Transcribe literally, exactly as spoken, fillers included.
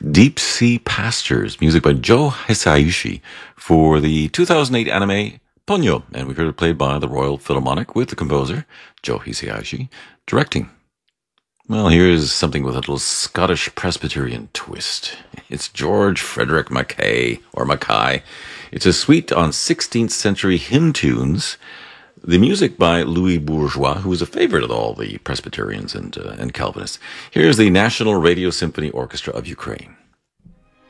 Deep Sea Pastures, music by Joe Hisaishi for the two thousand eight anime Ponyo, and we heard it played by the Royal Philharmonic with the composer, Joe Hisaishi, directing. Well, here's something with a little Scottish Presbyterian twist. It's George Frederick Mackay, or Mackay. It's a suite on sixteenth century hymn tunes. The music by Louis Bourgeois, who was a favorite of all the Presbyterians and, uh, and Calvinists. Here's the National Radio Symphony Orchestra of Ukraine.